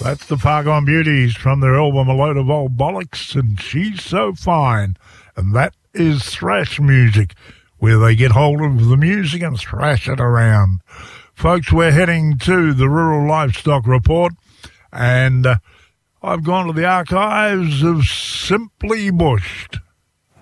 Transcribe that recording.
That's the Fargon Beauties from their album A Load of Old Bollocks and She's So Fine. And that is thrash music, where they get hold of the music and thrash it around. Folks, we're heading to the Rural Livestock Report, and I've gone to the archives of Simply Bushed.